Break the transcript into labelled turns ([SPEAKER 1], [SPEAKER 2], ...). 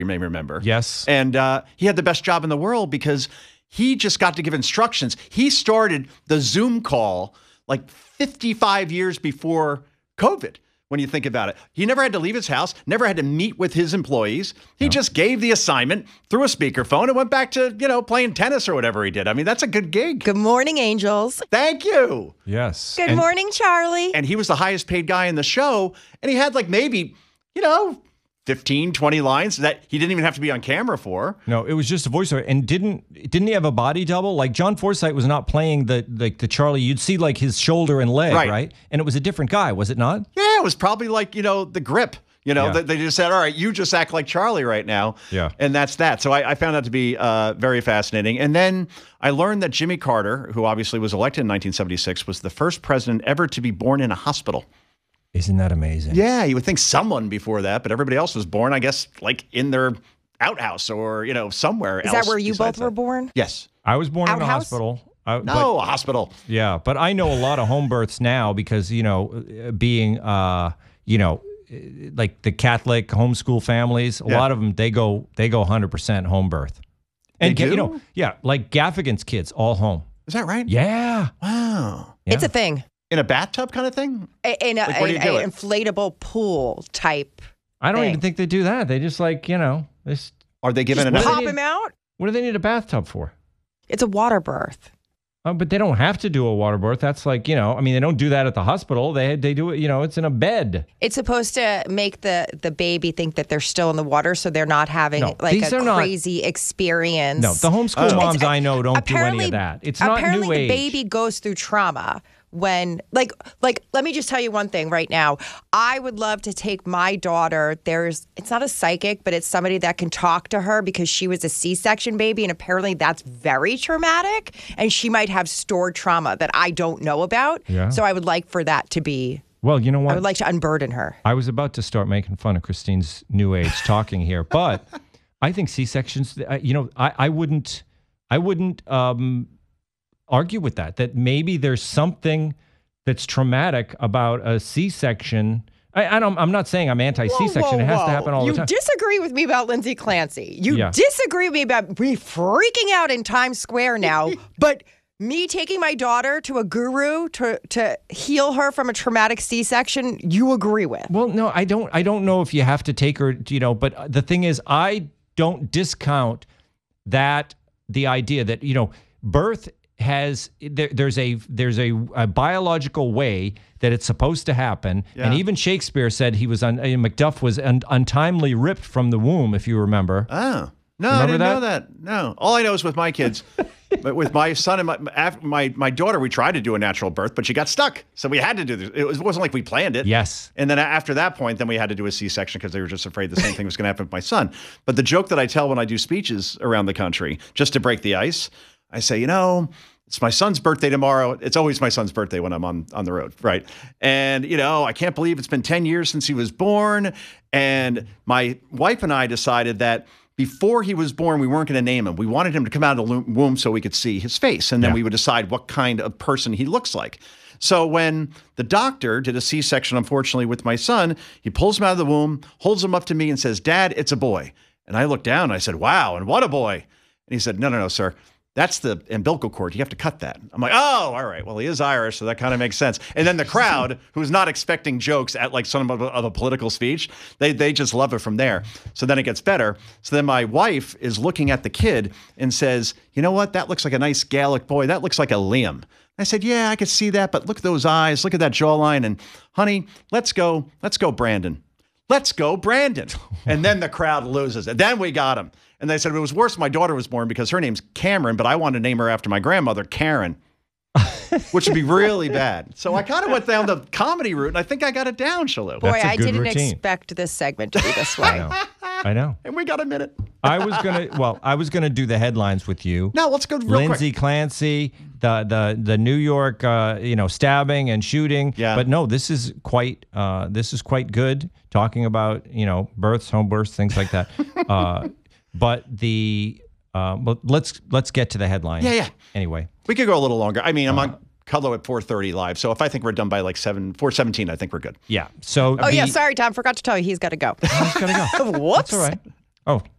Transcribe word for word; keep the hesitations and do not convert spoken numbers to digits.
[SPEAKER 1] you may remember.
[SPEAKER 2] Yes.
[SPEAKER 1] And uh, he had the best job in the world because he just got to give instructions. He started the Zoom call like fifty-five years before COVID, when you think about it. He never had to leave his house, never had to meet with his employees. He no. just gave the assignment through a speakerphone and went back to, you know, playing tennis or whatever he did. I mean, that's a good gig.
[SPEAKER 3] Good morning, angels.
[SPEAKER 1] Thank you.
[SPEAKER 2] Yes.
[SPEAKER 3] Good
[SPEAKER 2] and-
[SPEAKER 3] morning, Charlie.
[SPEAKER 1] And he was the highest paid guy in the show. And he had like maybe, you know, fifteen, twenty lines that he didn't even have to be on camera for.
[SPEAKER 2] No, it was just a voiceover. And didn't didn't he have a body double? Like John Forsythe was not playing the like the Charlie. You'd see like his shoulder and leg, right? right? And it was a different guy, was it not?
[SPEAKER 1] Yeah, it was probably like, you know, the grip. You know, yeah. they just said, all right, you just act like Charlie right now.
[SPEAKER 2] Yeah.
[SPEAKER 1] And that's that. So I, I found that to be uh, very fascinating. And then I learned that Jimmy Carter, who obviously was elected in nineteen seventy-six, was the first president ever to be born in a hospital.
[SPEAKER 2] Isn't that amazing?
[SPEAKER 1] Yeah, you would think someone before that, but everybody else was born, I guess, like in their outhouse or, you know, somewhere
[SPEAKER 3] Is
[SPEAKER 1] else.
[SPEAKER 3] Is that where you both
[SPEAKER 1] that.
[SPEAKER 3] were born?
[SPEAKER 1] Yes.
[SPEAKER 2] I was born
[SPEAKER 3] Outhouse?
[SPEAKER 2] in a hospital. I,
[SPEAKER 1] no,
[SPEAKER 2] but,
[SPEAKER 1] a hospital.
[SPEAKER 2] Yeah, but I know a lot of home births now because, you know, being, uh, you know, like the Catholic homeschool families, a
[SPEAKER 1] yeah.
[SPEAKER 2] lot of them, they go they go one hundred percent home birth. And,
[SPEAKER 1] they do?
[SPEAKER 2] You know, yeah, like Gaffigan's kids, all home.
[SPEAKER 1] Is that right?
[SPEAKER 2] Yeah.
[SPEAKER 1] Wow.
[SPEAKER 2] Yeah.
[SPEAKER 3] It's a thing.
[SPEAKER 1] In a bathtub kind of thing?
[SPEAKER 3] In a,
[SPEAKER 1] like, where do you do
[SPEAKER 3] an
[SPEAKER 1] it?
[SPEAKER 3] inflatable pool type
[SPEAKER 2] I don't
[SPEAKER 3] thing.
[SPEAKER 2] even think they do that. They just like, you know, they just,
[SPEAKER 1] Are they giving
[SPEAKER 3] Just
[SPEAKER 1] enough?
[SPEAKER 3] pop
[SPEAKER 2] need-
[SPEAKER 3] him out?
[SPEAKER 2] what do they need a bathtub for?
[SPEAKER 3] It's a water birth.
[SPEAKER 2] Uh, but they don't have to do a water birth. That's like, you know, I mean, they don't do that at the hospital. They they do it, you know, it's in a bed.
[SPEAKER 3] It's supposed to make the, the baby think that they're still in the water, so they're not having
[SPEAKER 2] No,
[SPEAKER 3] like
[SPEAKER 2] these
[SPEAKER 3] a
[SPEAKER 2] are not-
[SPEAKER 3] experience. experience.
[SPEAKER 2] No, the homeschool
[SPEAKER 1] Oh.
[SPEAKER 2] moms
[SPEAKER 3] It's-
[SPEAKER 2] I know don't do any
[SPEAKER 3] apparently-
[SPEAKER 2] of that. It's not
[SPEAKER 3] apparently
[SPEAKER 2] new
[SPEAKER 3] the
[SPEAKER 2] age.
[SPEAKER 3] baby goes through trauma when like like let me just tell you one thing right now. I would love to take my daughter. There's it's not a psychic, but it's somebody that can talk to her because she was a C-section baby, and apparently that's very traumatic, and she might have stored trauma that I don't know about.
[SPEAKER 2] Yeah.
[SPEAKER 3] So I would like for that to be
[SPEAKER 2] Well, you know what?
[SPEAKER 3] I would like to unburden her.
[SPEAKER 2] I was about to start making fun of Christine's new age talking here, but I think C-sections, uh, you know, I, I wouldn't, I wouldn't um, argue with that, that maybe there's something that's traumatic about a C-section. I, I don't, I'm not saying I'm anti-C-section.
[SPEAKER 3] Whoa,
[SPEAKER 2] It has
[SPEAKER 3] whoa.
[SPEAKER 2] to happen all
[SPEAKER 3] you
[SPEAKER 2] the time.
[SPEAKER 3] disagree with me about Lindsay Clancy. You
[SPEAKER 2] Yeah.
[SPEAKER 3] disagree with me about me freaking out in Times Square now, but me taking my daughter to a guru to to heal her from a traumatic C-section, you agree with.
[SPEAKER 2] Well, no, I don't. I don't know if you have to take her. You know, but the thing is, I don't discount that the idea that you know, birth has there, there's a there's a, a biological way that it's supposed to happen,
[SPEAKER 1] Yeah.
[SPEAKER 2] and even Shakespeare said he was un, uh, Macduff was un, untimely ripped from the womb, if you remember.
[SPEAKER 1] Oh. No, I
[SPEAKER 2] Remember
[SPEAKER 1] didn't
[SPEAKER 2] that?
[SPEAKER 1] know that. No. All I know is with my kids, but with my son and my, af- my my daughter, we tried to do a natural birth, but she got stuck. So we had to do this. It, was, it wasn't like we planned it.
[SPEAKER 2] Yes.
[SPEAKER 1] And then after that point, then we had to do a C-section because they were just afraid the same thing was going to happen with my son. But the joke that I tell when I do speeches around the country, just to break the ice, I say, you know, it's my son's birthday tomorrow. It's always my son's birthday when I'm on, on the road, right? And, you know, I can't believe it's been ten years since he was born. And my wife and I decided that before he was born, we weren't going to name him. We wanted him to come out of the womb so we could see his face. And then
[SPEAKER 2] Yeah.
[SPEAKER 1] we would decide what kind of person he looks like. So when the doctor did a C-section, unfortunately, with my son, he pulls him out of the womb, holds him up to me and says, "Dad, it's a boy." And I looked down and I said, "Wow, and what a boy." And he said, "No, no, no, sir. That's the umbilical cord. You have to cut that." I'm like, "Oh, all right. Well, he is Irish, so that kind of makes sense." And then the crowd, who's not expecting jokes at like some of a, of a political speech, they they just love it from there. So then it gets better. So then my wife is looking at the kid and says, "You know what? That looks like a nice Gaelic boy. That looks like a Liam." I said, "Yeah, I could see that, but look at those eyes. Look at that jawline. And honey, let's go. Let's go, Brandon. Let's go, Brandon." And then the crowd loses it. Then we got him. And they said it was worse. My daughter was born because her name's Cameron, but I wanted to name her after my grandmother, Karen, which would be really bad. So I kind of went down the comedy route, and I think I got it down, Shalou.
[SPEAKER 3] Boy,
[SPEAKER 2] That's a
[SPEAKER 3] I
[SPEAKER 2] good
[SPEAKER 3] didn't
[SPEAKER 2] routine.
[SPEAKER 3] expect this segment to be this
[SPEAKER 2] I
[SPEAKER 3] way.
[SPEAKER 2] know. I know.
[SPEAKER 1] And we got a minute.
[SPEAKER 2] I was gonna. Well, I was gonna do the headlines with you.
[SPEAKER 1] No, let's go real
[SPEAKER 2] Lindsay
[SPEAKER 1] quick.
[SPEAKER 2] Clancy, the the the New York, uh, you know, stabbing and shooting.
[SPEAKER 1] Yeah.
[SPEAKER 2] But no, this is quite uh, this is quite good. Talking about you know births, home births, things like that. uh, but the uh, but let's let's get to the headline.
[SPEAKER 1] Yeah, yeah.
[SPEAKER 2] Anyway,
[SPEAKER 1] We could go a little longer. I mean, I'm
[SPEAKER 2] Uh,
[SPEAKER 1] on Cudlow at four thirty live, so if I think we're done by like seven, four seventeen, I think we're good.
[SPEAKER 2] yeah. So
[SPEAKER 3] Oh,
[SPEAKER 2] the,
[SPEAKER 3] yeah. Sorry, Tom. Forgot to tell you he's got to go.
[SPEAKER 2] He's gotta go.
[SPEAKER 3] Whoops.
[SPEAKER 2] That's all right. Oh,